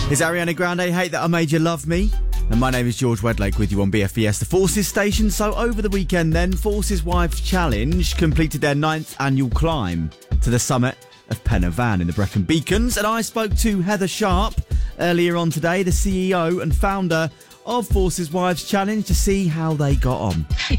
Is Ariana Grande Hate That I Made You Love Me? And my name is George Wedlake with you on BFBS, the Forces station. So over the weekend then, Forces Wives Challenge completed their 9th annual climb to the summit of Pen y Fan in the Brecon Beacons. And I spoke to Heather Sharp earlier on today, the CEO and founder of Forces Wives Challenge, to see how they got on.